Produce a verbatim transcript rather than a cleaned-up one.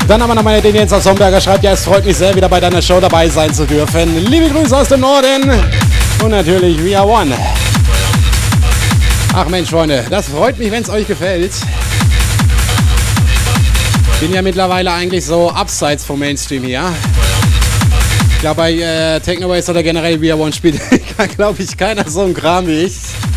Dann haben wir nochmal den Jens aus Homberger, schreibt, ja, es freut mich sehr, wieder bei deiner Show dabei sein zu dürfen. Liebe Grüße aus dem Norden und natürlich We Are One. Ach Mensch, Freunde, das freut mich, wenn es euch gefällt. Bin ja mittlerweile eigentlich so abseits vom Mainstream hier. Ich glaube, bei äh, Technoways oder generell We Are One spielt, glaube ich, keiner so ein Kram wie ich.